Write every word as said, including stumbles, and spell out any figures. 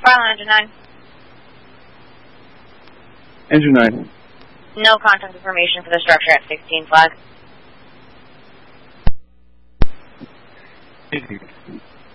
File engine nine. Engine nine. No contact information for the structure at sixteen flag.